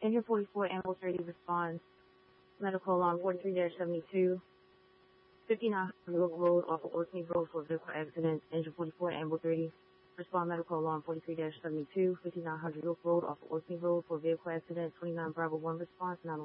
Engine 44, Ambulance 30 responds. Medical alarm 43-72. 5900 York Road off of Orkney Road for a vehicle accident. Engine 44, Ambulance 30. Respond medical alarm 43-72. 5900 York Road off of Orkney Road for a vehicle accident. 29 Bravo 1 response.